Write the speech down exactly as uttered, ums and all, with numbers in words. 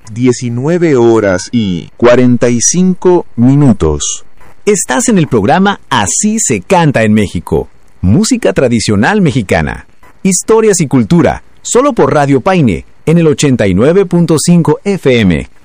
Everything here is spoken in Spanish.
diecinueve horas y cuarenta y cinco minutos. Estás en el programa Así se canta en México. Música tradicional mexicana. Historias y cultura, solo por Radio Paine, en el ochenta y nueve punto cinco F M.